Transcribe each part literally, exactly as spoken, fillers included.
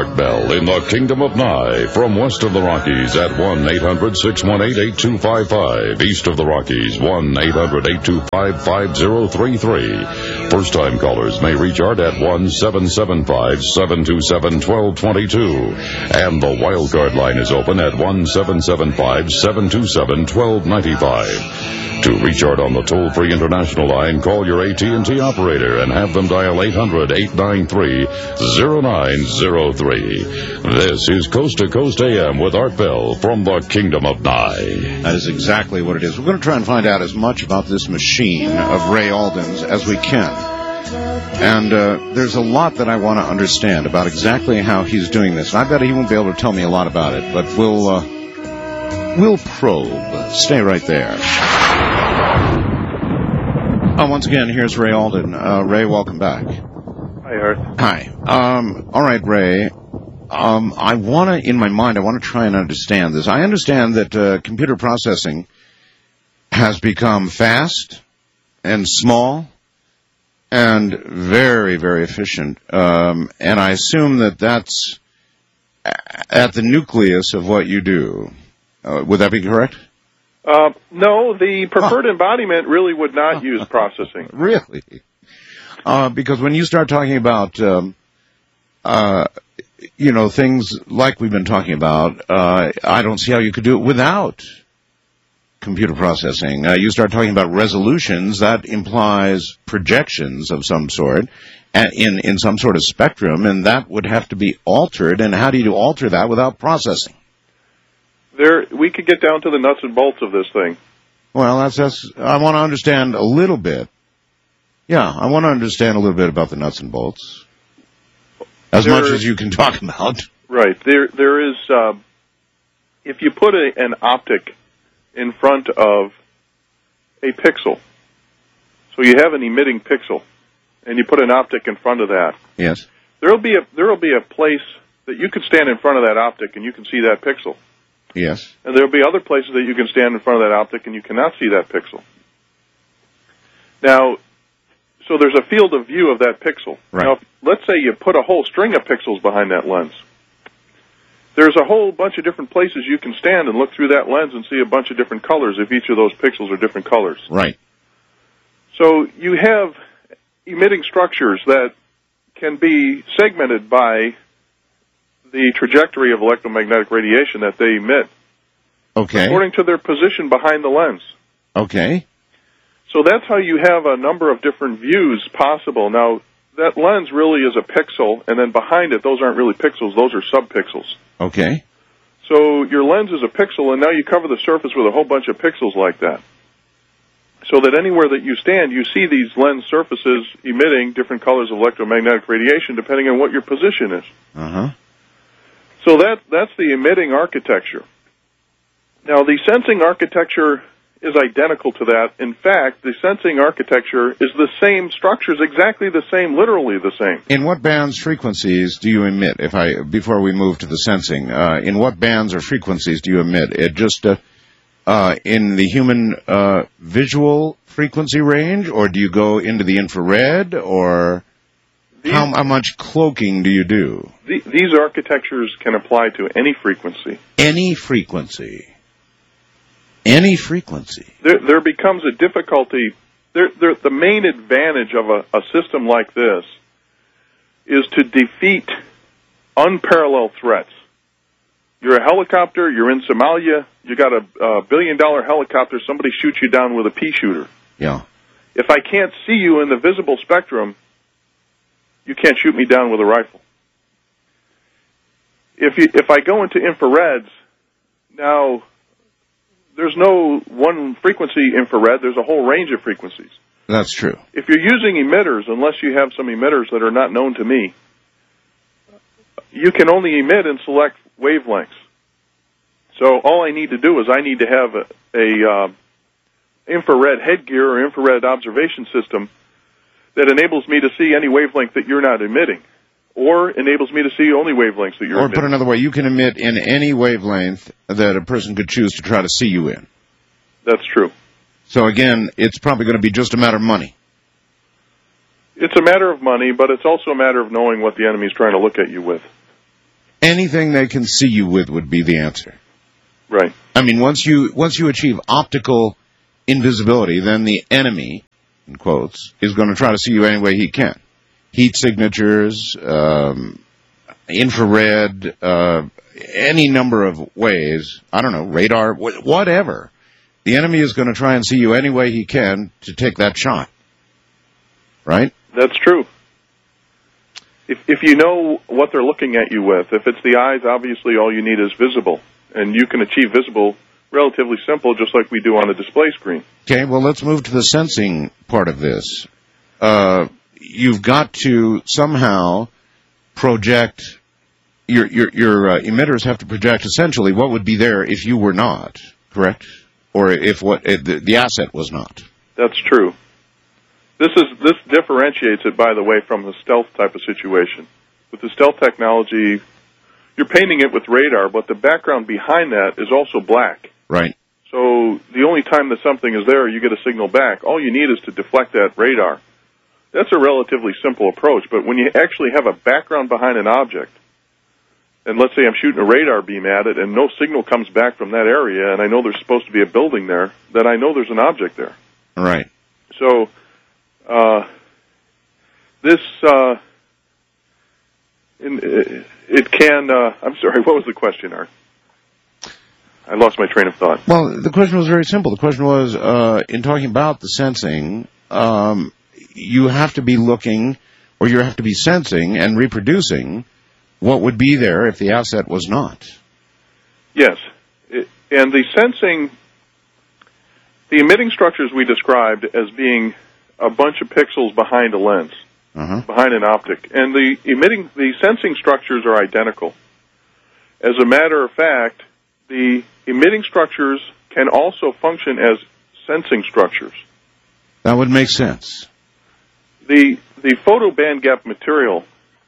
Art Bell in the Kingdom of Nye. From west of the Rockies at one eight hundred six one eight eight two five five. East of the Rockies, one eight hundred eight two five five zero three three. First-time callers may reach Art at one seven seven five seven two seven one two two two. And the wildcard line is open at one seven seven five seven two seven one two nine five. To reach Art on the toll-free international line, call your A T and T operator and have them dial eight hundred eight nine three zero nine zero three. This is Coast to Coast A M with Art Bell from the Kingdom of Nye. That is exactly what it is. We're going to try and find out as much about this machine of Ray Alden's as we can. And uh, there's a lot that I want to understand about exactly how he's doing this. And I bet he won't be able to tell me a lot about it, but we'll, uh, we'll probe. Stay right there. Oh, once again, here's Ray Alden. Uh, Ray, welcome back. Hi, Art. Hi. Um, all right, Ray. Um, I want to, in my mind, I want to try and understand this. I understand that uh, computer processing has become fast and small and very, very efficient. Um, and I assume that that's at the nucleus of what you do. Uh, would that be correct? Uh, no, the preferred huh. embodiment really would not use processing. Really? Uh, because when you start talking about, um, uh, you know, things like we've been talking about, uh, I don't see how you could do it without computer processing. Uh, you start talking about resolutions, that implies projections of some sort in, in some sort of spectrum, and that would have to be altered. And how do you alter that without processing? There, we could get down to the nuts and bolts of this thing. Well, that's, that's, I want to understand a little bit. Yeah, I want to understand a little bit about the nuts and bolts. As there, much as you can talk about. Right. There, there is, uh, if you put a, an optic in front of a pixel, so you have an emitting pixel, and you put an optic in front of that. Yes. There'll be a, there'll be a place that you could stand in front of that optic and you can see that pixel. Yes. And there will be other places that you can stand in front of that optic and you cannot see that pixel. Now, so there's a field of view of that pixel. Right. Now, if, let's say you put a whole string of pixels behind that lens. There's a whole bunch of different places you can stand and look through that lens and see a bunch of different colors if each of those pixels are different colors. Right. So you have emitting structures that can be segmented by the trajectory of electromagnetic radiation that they emit. Okay. According to their position behind the lens. Okay. So that's how you have a number of different views possible. Now, that lens really is a pixel, and then behind it, those aren't really pixels, those are subpixels. Okay. So your lens is a pixel, and now you cover the surface with a whole bunch of pixels like that. So that anywhere that you stand, you see these lens surfaces emitting different colors of electromagnetic radiation depending on what your position is. Uh-huh. So that that's the emitting architecture. Now, the sensing architecture is identical to that. In fact, the sensing architecture is the same, structures exactly the same, literally the same. In what bands, frequencies do you emit? If I before we move to the sensing, uh, in what bands or frequencies do you emit? It just uh, uh, in the human uh, visual frequency range, or do you go into the infrared, or these, how, how much cloaking do you do? The, these architectures can apply to any frequency. Any frequency. Any frequency. There, there becomes a difficulty. There, there, the main advantage of a, a system like this is to defeat unparalleled threats. You're a helicopter, you're in Somalia, you got a, a billion-dollar helicopter, somebody shoots you down with a pea shooter. Yeah. If I can't see you in the visible spectrum, you can't shoot me down with a rifle. If you, if I go into infrareds, now there's no one frequency infrared, there's a whole range of frequencies. That's true. If you're using emitters, unless you have some emitters that are not known to me, you can only emit in select wavelengths. So all I need to do is I need to have a, a uh, infrared headgear or infrared observation system that enables me to see any wavelength that you're not emitting, or enables me to see only wavelengths that you're or emitting. Or put another way, you can emit in any wavelength that a person could choose to try to see you in. That's true. So again, it's probably going to be just a matter of money. It's a matter of money, but it's also a matter of knowing what the enemy's trying to look at you with. anything they can see you with would be the answer. Right. I mean, once you once you achieve optical invisibility, then the enemy, in quotes, is going to try to see you any way he can. Heat signatures, um, infrared, uh, any number of ways. I don't know, radar, wh- whatever. The enemy is going to try and see you any way he can to take that shot. Right? That's true. If if you know what they're looking at you with, if it's the eyes, obviously all you need is visible. And you can achieve visible relatively simple, just like we do on a display screen. Okay, well, let's move to the sensing part of this. Uh, you've got to somehow project, your your, your uh, emitters have to project essentially what would be there if you were not, correct? Or if what if the, the asset was not. That's true. This is this differentiates it, by the way, from the stealth type of situation. With the stealth technology, you're painting it with radar, but the background behind that is also black. Right. So the only time that something is there, you get a signal back. All you need is to deflect that radar. That's a relatively simple approach, but when you actually have a background behind an object, and let's say I'm shooting a radar beam at it and no signal comes back from that area, and I know there's supposed to be a building there, then I know there's an object there. Right. So uh, this, uh, in, it can, uh, I'm sorry, what was the question, Art? I lost my train of thought. Well, the question was very simple. The question was, uh, in talking about the sensing, um, you have to be looking, or you have to be sensing and reproducing what would be there if the asset was not. Yes. It, and the sensing, the emitting structures we described as being a bunch of pixels behind a lens, uh-huh. behind an optic. And the emitting, the sensing structures are identical. As a matter of fact, the emitting structures can also function as sensing structures. That would make sense. The the photo band gap material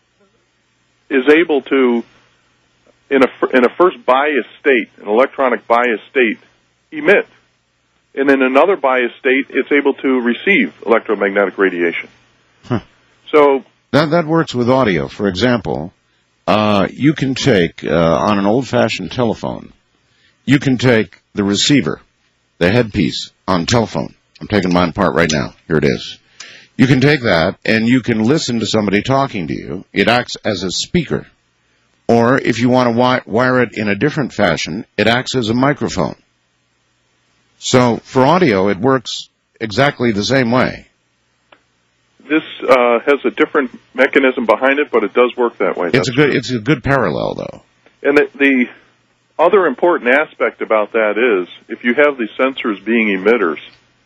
is able to, in a in a first bias state, an electronic bias state, emit, and in another bias state, it's able to receive electromagnetic radiation. Huh. So that that works with audio. For example, uh, you can take uh, on an old-fashioned telephone. You can take the receiver, the headpiece on telephone. I'm taking mine apart right now. Here it is. You can take that, and you can listen to somebody talking to you. It acts as a speaker. Or if you want to wi- wire it in a different fashion, it acts as a microphone. So for audio, it works exactly the same way. This uh, has a different mechanism behind it, but it does work that way. It's That's a good. true. It's a good parallel, though. And the, the other important aspect about that is, if you have the sensors being emitters,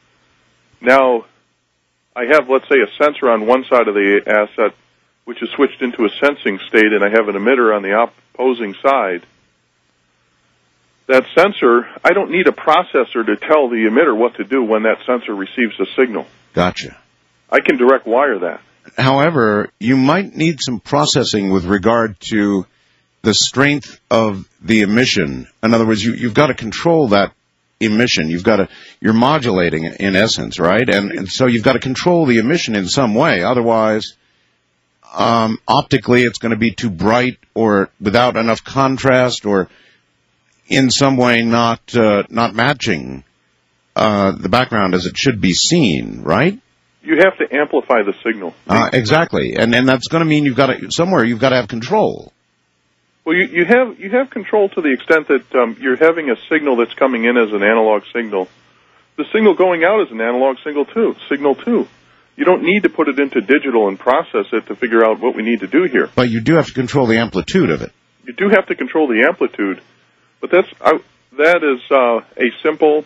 now I have, let's say, a sensor on one side of the asset, which is switched into a sensing state, and I have an emitter on the opposing side. That sensor, I don't need a processor to tell the emitter what to do when that sensor receives a signal. Gotcha. I can direct wire that. However, you might need some processing with regard to the strength of the emission. In other words, you, you've got to control that emission. You've got to, you're modulating in essence, right? And, and so you've got to control the emission in some way. Otherwise, um, optically, it's going to be too bright or without enough contrast or in some way not uh, not matching uh, the background as it should be seen, right? You have to amplify the signal. Uh, exactly, and and that's going to mean you've got to somewhere you've got to have control. Well, you, you have you have control to the extent that um, you're having a signal that's coming in as an analog signal. The signal going out is an analog signal too. Signal too. You don't need to put it into digital and process it to figure out what we need to do here. But you do have to control the amplitude of it. You do have to control the amplitude, but that's uh, that is uh, a simple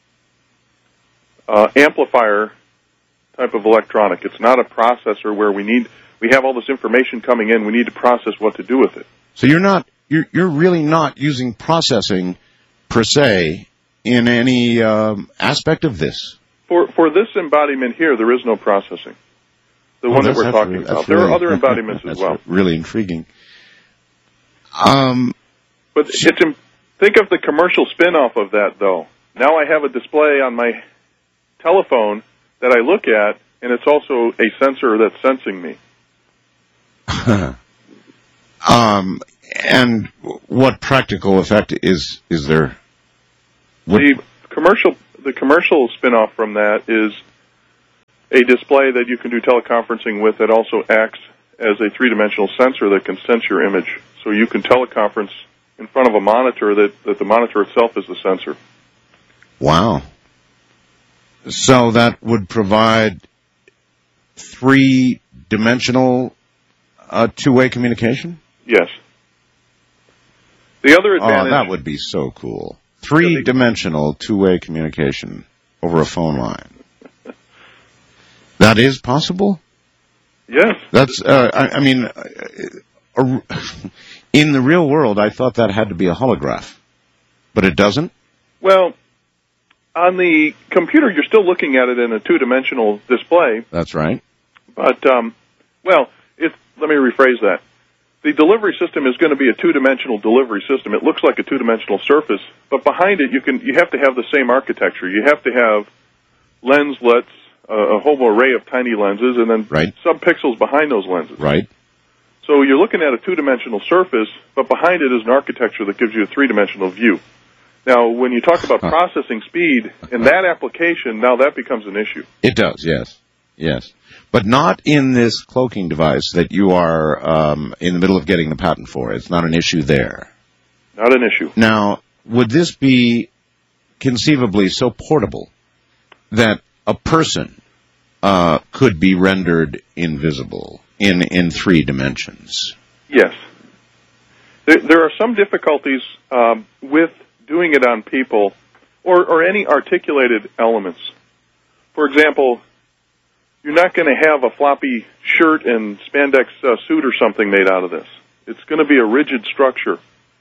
uh, amplifier type of electronic. It's not a processor where we need we have all this information coming in. We need to process what to do with it. So you're not you're you're really not using processing per se in any um, aspect of this. For for this embodiment here, there is no processing. The oh, one that we're talking really, about. Really, there are other embodiments as well. Really intriguing. Um, but it's in, think of the commercial spin-off of that, though. Now I have a display on my telephone that I look at, and it's also a sensor that's sensing me. Um, and what practical effect is is there? What? The commercial the commercial spin-off from that is a display that you can do teleconferencing with that also acts as a three-dimensional sensor that can sense your image. So you can teleconference in front of a monitor that, that the monitor itself is the sensor. Wow. So that would provide three-dimensional uh, two-way communication? Yes. The other advantage... Oh, that would be so cool. Three-dimensional two-way communication over a phone line. That is possible? Yes. That's, uh, I, I mean, uh, in the real world, I thought that had to be a holograph. But it doesn't? Well, on the computer, you're still looking at it in a two-dimensional display. That's right. But, um, well, it, let me rephrase that. The delivery system is going to be a two-dimensional delivery system. It looks like a two-dimensional surface, but behind it, you can you have to have the same architecture. You have to have lenslets, uh, a whole array of tiny lenses, and then right. sub-pixels behind those lenses. Right. So you're looking at a two-dimensional surface, but behind it is an architecture that gives you a three-dimensional view. Now, when you talk about processing speed, in that application, now that becomes an issue. It does, yes. Yes. But not in this cloaking device that you are um, in the middle of getting the patent for. It's not an issue there. Not an issue. Now, would this be conceivably so portable that a person uh, could be rendered invisible in, in three dimensions? Yes. There, there are some difficulties um, with doing it on people or, or any articulated elements. For example, you're not going to have a floppy shirt and spandex uh, suit or something made out of this. It's going to be a rigid structure.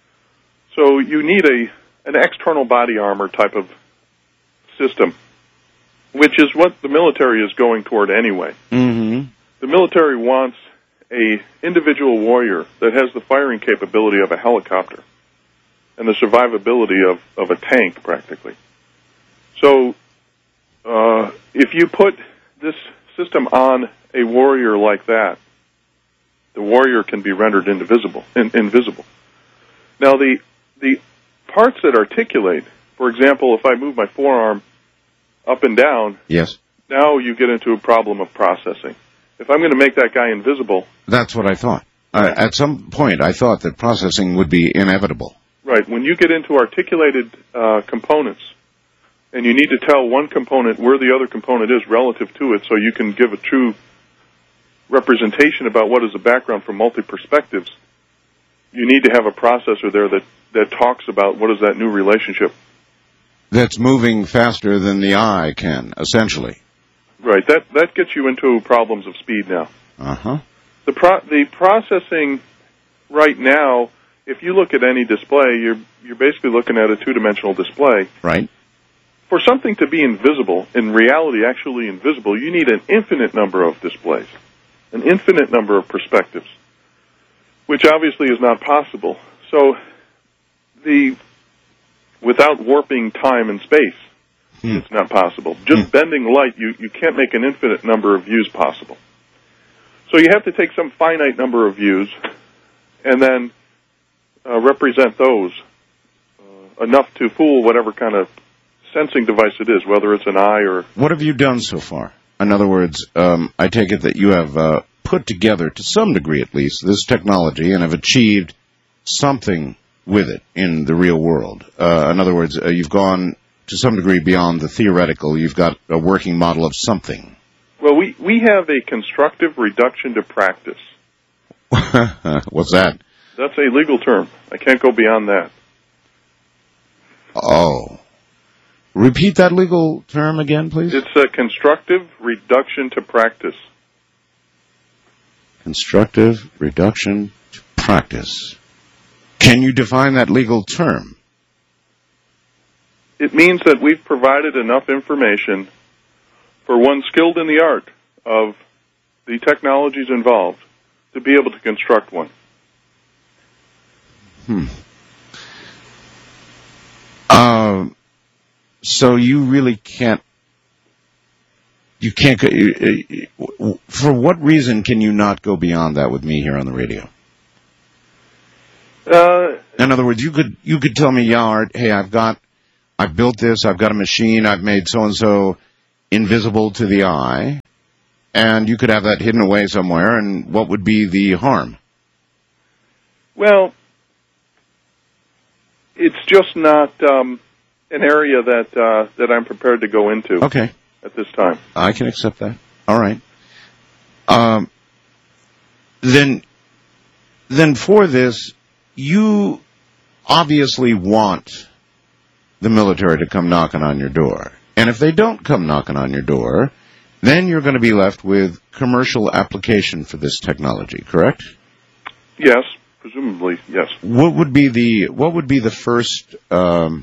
So you need a an external body armor type of system, which is what the military is going toward anyway. Mm-hmm. The military wants a individual warrior that has the firing capability of a helicopter and the survivability of, of a tank, practically. So uh, if you put this system on a warrior like that, the warrior can be rendered invisible. In, invisible. Now, the the parts that articulate, for example, if I move my forearm up and down, yes, now you get into a problem of processing. If I'm going to make that guy invisible... That's what I thought. Uh, at some point, I thought that processing would be inevitable. Right. When you get into articulated uh, components, and you need to tell one component where the other component is relative to it so you can give a true representation about what is the background from multi-perspectives, you need to have a processor there that, that talks about what is that new relationship. That's moving faster than the eye can, essentially. Right. That that gets you into problems of speed now. Uh-huh. The pro- the processing right now, if you look at any display, you're you're basically looking at a two-dimensional display. Right. For something to be invisible, in reality actually invisible, you need an infinite number of displays, an infinite number of perspectives, which obviously is not possible. So, the without warping time and space, hmm. it's not possible. Just hmm. bending light, you, you can't make an infinite number of views possible. So you have to take some finite number of views and then uh, represent those uh, enough to fool whatever kind of sensing device it is, whether it's an eye or... What have you done so far? In other words, um, I take it that you have uh, put together, to some degree at least, this technology and have achieved something with it in the real world. Uh, in other words, uh, you've gone to some degree beyond the theoretical. You've got a working model of something. Well, we, we have a constructive reduction to practice. What's that? That's a legal term. I can't go beyond that. Oh. Repeat that legal term again, please. It's a constructive reduction to practice. Constructive reduction to practice. Can you define that legal term? It means that we've provided enough information for one skilled in the art of the technologies involved to be able to construct one. Hmm. Uh, so you really can't, you can't, for what reason can you not go beyond that with me here on the radio? Uh, In other words, you could you could tell me, yeah, Art, hey, I've got, I've built this, I've got a machine, I've made so-and-so invisible to the eye, and you could have that hidden away somewhere, and what would be the harm? Well, it's just not um, an area that uh, that I'm prepared to go into Okay. at this time. I can accept that. All right. Um, then, then for this, you obviously want the military to come knocking on your door. And if they don't come knocking on your door, then you're going to be left with commercial application for this technology, correct? Yes, presumably, yes. What would be the what would be the first um,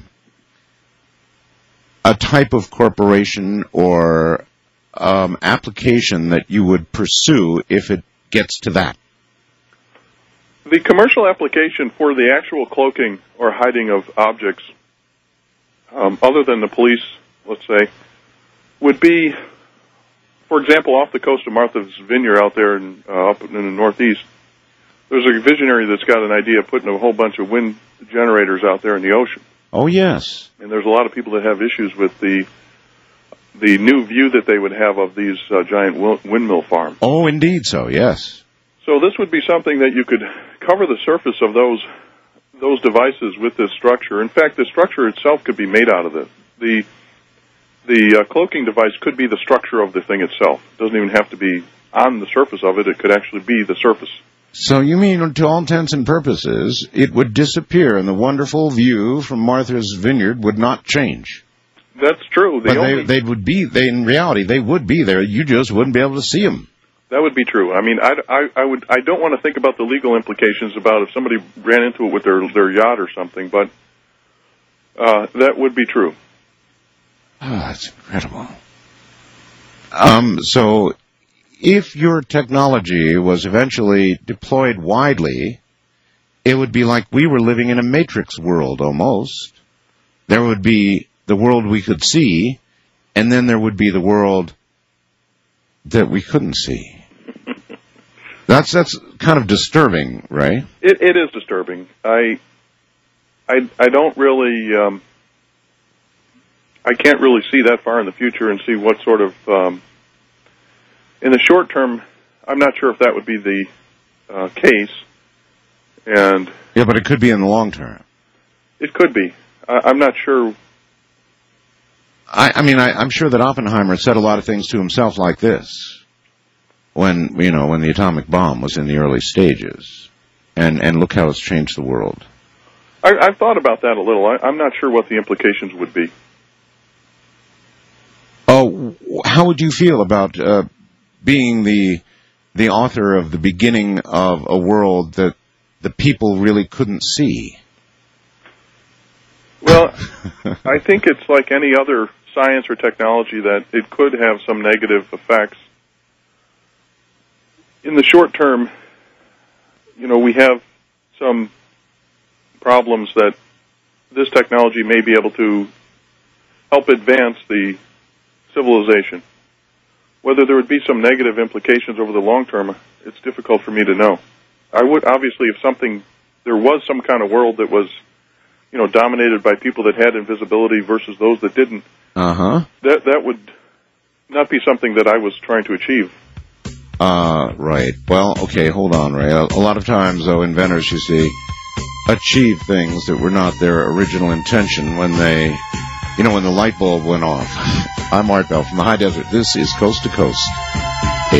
a type of corporation or um, application that you would pursue if it gets to that? The commercial application for the actual cloaking or hiding of objects, um, other than the police, let's say, would be, for example, off the coast of Martha's Vineyard out there in, uh, up in the Northeast. There's a visionary that's got an idea of putting a whole bunch of wind generators out there in the ocean. Oh, yes. And there's a lot of people that have issues with the the new view that they would have of these uh, giant windmill farms. Oh, indeed so, yes. So this would be something that you could cover the surface of those those devices with this structure. In fact, the structure itself could be made out of it. The the uh, cloaking device could be the structure of the thing itself. It doesn't even have to be on the surface of it. It could actually be the surface. So you mean, to all intents and purposes, it would disappear and the wonderful view from Martha's Vineyard would not change? That's true. The but only, they, they would be, they, in reality, they would be there. You just wouldn't be able to see them. That would be true. I mean, I, I, I would, I don't want to think about the legal implications about if somebody ran into it with their, their yacht or something, but uh, that would be true. Oh, that's incredible. Um, so, if your technology was eventually deployed widely, it would be like we were living in a Matrix world almost. There would be the world we could see, and then there would be the world that we couldn't see. That's that's kind of disturbing, right? It it is disturbing. I I I don't really um, I can't really see that far in the future and see what sort of um, in the short term. I'm not sure if that would be the uh, case. And yeah, but it could be in the long term. It could be. I, I'm not sure. I, I mean, I, I'm sure that Oppenheimer said a lot of things to himself like this when, you know, when the atomic bomb was in the early stages. And, and look how it's changed the world. I, I've thought about that a little. I, I'm not sure what the implications would be. Oh, how would you feel about uh, being the the author of the beginning of a world that the people really couldn't see? Well, I think it's like any other science or technology that it could have some negative effects. In the short term, you know, we have some problems that this technology may be able to help advance the civilization. Whether there would be some negative implications over the long term, it's difficult for me to know. I would, obviously, if something, there was some kind of world that was, you know, dominated by people that had invisibility versus those that didn't, uh-huh. that that would not be something that I was trying to achieve. Uh, right. Well, okay, hold on, Ray. A, a lot of times, though, inventors, you see, achieve things that were not their original intention when they, you know, when the light bulb went off. I'm Art Bell from the High Desert. This is Coast to Coast.